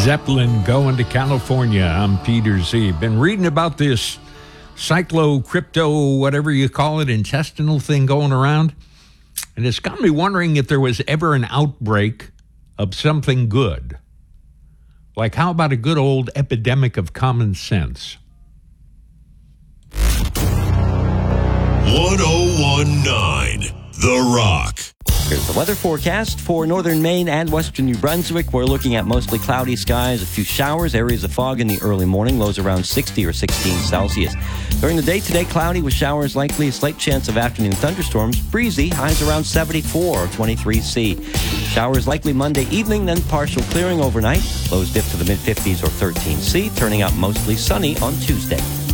Zeppelin going to California. I'm Peter Z. Been reading about this crypto, whatever you call it, intestinal thing going around. And it's got me wondering if there was ever an outbreak of something good. Like, how about a good old epidemic of common sense? 1019 The Rock. Here's the weather forecast for northern Maine and western New Brunswick. We're looking at mostly cloudy skies, a few showers, areas of fog in the early morning, lows around 60 or 16 Celsius. During the day today, cloudy with showers likely, a slight chance of afternoon thunderstorms, breezy, highs around 74 or 23 C. Showers likely Monday evening, then partial clearing overnight. Lows dip to the mid-50s or 13 C, turning out mostly sunny on Tuesday.